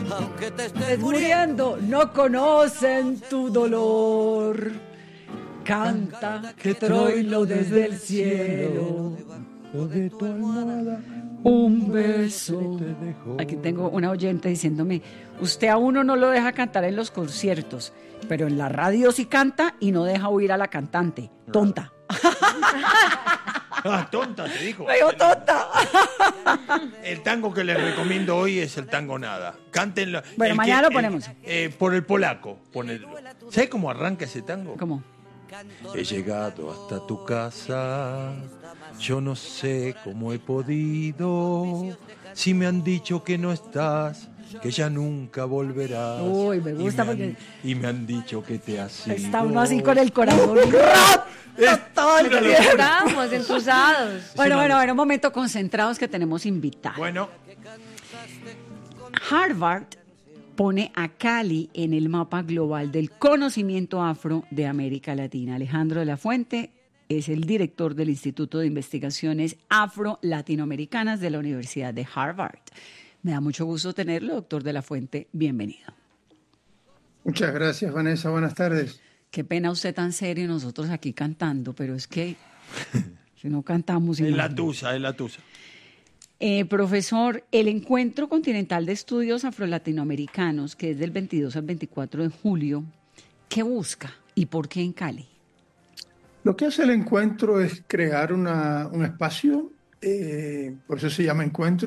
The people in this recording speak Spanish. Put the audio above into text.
aunque te estés Estés muriendo, no conocen tu dolor. Canta que troilo desde el cielo. De tu almohada Un beso. Aquí tengo una oyente diciéndome, usted a uno no lo deja cantar en los conciertos, pero en la radio sí canta y no deja oír a la cantante. Tonta. Ah, tonta, te dijo. Me dijo tonta. El tango que les recomiendo hoy es el tango Nada. Cántenlo. Bueno, mañana lo ponemos. Por el polaco. ¿Sabes cómo arranca ese tango? ¿Cómo? He llegado hasta tu casa, yo no sé cómo he podido, si me han dicho que no estás, que ya nunca volverás. Uy, me gusta porque... Y me han dicho que te has ido. Está uno así con el corazón. Estamos entusados. Bueno, un momento, concentrados que tenemos invitados. Bueno. Harvard pone a Cali en el mapa global del conocimiento afro de América Latina. Alejandro de la Fuente es el director del Instituto de Investigaciones Afro-Latinoamericanas de la Universidad de Harvard. Me da mucho gusto tenerlo, doctor de la Fuente. Bienvenido. Muchas gracias, Vanessa. Buenas tardes. Qué pena usted tan serio y nosotros aquí cantando, pero es que si no cantamos... Es la tusa. Profesor, el Encuentro Continental de Estudios Afro-Latinoamericanos, que es del 22 al 24 de julio, ¿qué busca y por qué en Cali? Lo que hace el encuentro es crear un espacio, por eso se llama encuentro,